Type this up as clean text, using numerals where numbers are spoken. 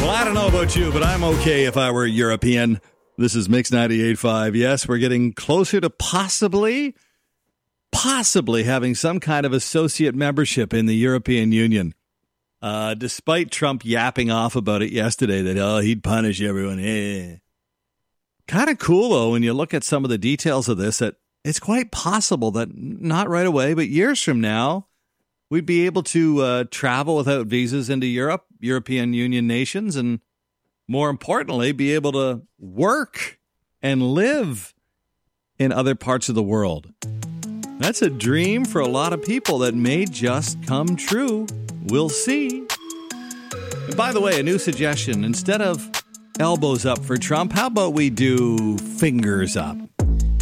Well, I don't know about you, but I'm okay if I were European. This is Mix 98.5. Yes, we're getting closer to possibly having some kind of associate membership in the European Union. Despite Trump yapping off about it yesterday that, he'd punish everyone. Kind of cool, though, when you look at some of the details of this, that it's quite possible that not right away, but years from now, we'd be able to travel without visas into Europe, European Union nations, and more importantly, be able to work and live in other parts of the world. That's a dream for a lot of people that may just come true. We'll see. And by the way, a new suggestion. Instead of elbows up for Trump, how about we do fingers up?